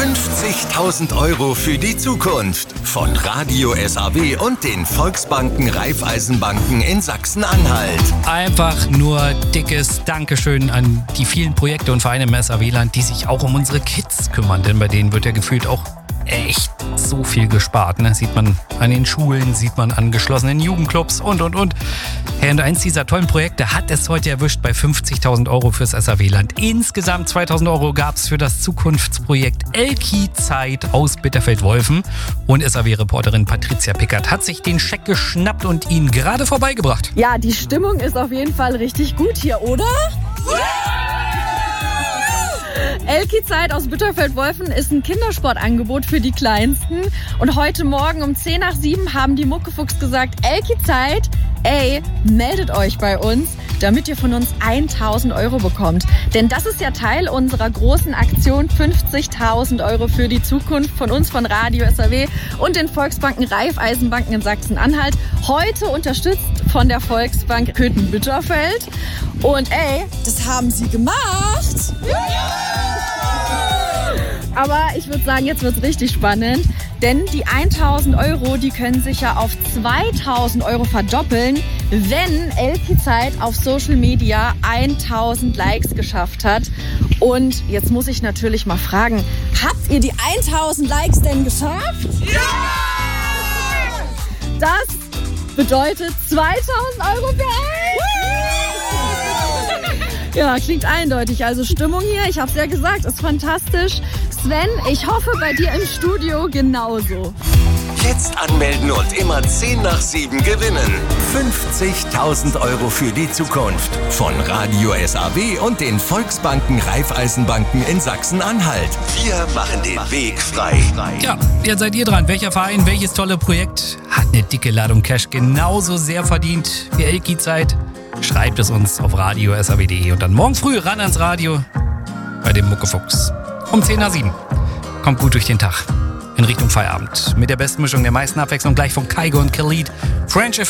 50.000 € für die Zukunft von Radio SAW und den Volksbanken Raiffeisenbanken in Sachsen-Anhalt. Einfach nur dickes Dankeschön an die vielen Projekte und Vereine im SAW-Land, die sich auch um unsere Kids kümmern. Denn bei denen wird ja gefühlt auch echt so viel gespart. Ne? Sieht man an den Schulen, sieht man an geschlossenen Jugendclubs und. Ja, und eins dieser tollen Projekte hat es heute erwischt bei 50.000 € fürs SAW-Land. Insgesamt 2.000 € gab es für das Zukunftsprojekt Elki-Zeit aus Bitterfeld-Wolfen. Und SAW-Reporterin Patricia Pickert hat sich den Scheck geschnappt und ihn gerade vorbeigebracht. Ja, die Stimmung ist auf jeden Fall richtig gut hier, oder? Ja! Elki-Zeit aus Bitterfeld-Wolfen ist ein Kindersportangebot für die Kleinsten. Und heute Morgen um 6:10 haben die Muckefuchs gesagt, Elki-Zeit, meldet euch bei uns, damit ihr von uns 1.000 € bekommt. Denn das ist ja Teil unserer großen Aktion 50.000 € für die Zukunft von uns, von Radio SAW und den Volksbanken Raiffeisenbanken in Sachsen-Anhalt. Heute unterstützt von der Volksbank Köthen-Bitterfeld. Und das haben sie gemacht. Aber ich würde sagen, jetzt wird es richtig spannend, denn die 1.000 €, die können sich ja auf 2.000 € verdoppeln, wenn Elki-Zeit auf Social Media 1.000 Likes geschafft hat. Und jetzt muss ich natürlich mal fragen, habt ihr die 1.000 Likes denn geschafft? Ja! Das bedeutet 2.000 € für euch! Ja, klingt eindeutig. Also Stimmung hier, ich hab's ja gesagt, ist fantastisch. Sven, ich hoffe bei dir im Studio genauso. Jetzt anmelden und immer 6:10 gewinnen. 50.000 € für die Zukunft von Radio SAW und den Volksbanken Raiffeisenbanken in Sachsen-Anhalt. Wir machen den Weg frei. Ja, jetzt seid ihr dran. Welcher Verein, welches tolle Projekt hat eine dicke Ladung Cash genauso sehr verdient wie Elki-Zeit? Schreibt es uns auf radio.saw.de und dann morgen früh ran ans Radio bei dem Muckefuchs. Um 6:10. Kommt gut durch den Tag. In Richtung Feierabend. Mit der besten Mischung der meisten Abwechslung gleich von Kygo und Khalid. French